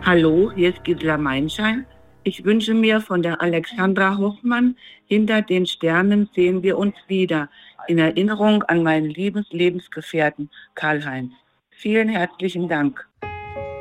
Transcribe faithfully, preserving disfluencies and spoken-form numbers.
Hallo, hier ist Gisela Meinschein. Ich wünsche mir von der Alexandra Hochmann, hinter den Sternen sehen wir uns wieder, in Erinnerung an meinen lieben Lebensgefährten Karl-Heinz. Vielen herzlichen Dank.